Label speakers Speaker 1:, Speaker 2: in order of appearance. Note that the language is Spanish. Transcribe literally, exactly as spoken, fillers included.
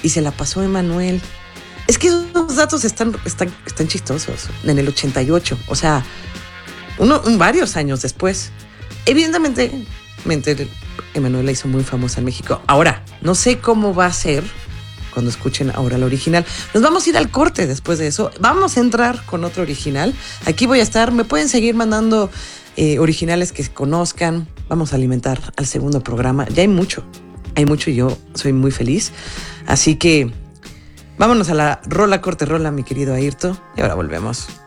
Speaker 1: y se la pasó a Emanuel. Es que esos datos están, están, están chistosos. En el ochenta y ocho, o sea, uno, un, varios años después. Evidentemente, Emanuel la hizo muy famosa en México. Ahora, no sé cómo va a ser cuando escuchen ahora la original. Nos vamos a ir al corte después de eso. Vamos a entrar con otro original. Aquí voy a estar. Me pueden seguir mandando eh, originales que conozcan. Vamos a alimentar al segundo programa. Ya hay mucho. Hay mucho y yo soy muy feliz. Así que vámonos a la rola, corte, rola, mi querido Airto. Y ahora volvemos.